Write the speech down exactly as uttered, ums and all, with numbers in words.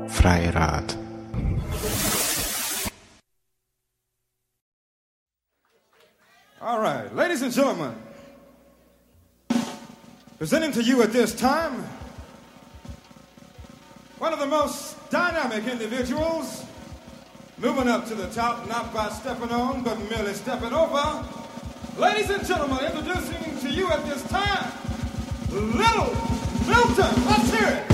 Freirat. All right, ladies and gentlemen, presenting to you at this time one of the most dynamic individuals, moving up to the top, not by stepping on, but merely stepping over. Ladies and gentlemen, introducing to you at this time, Little Milton. Let's hear it.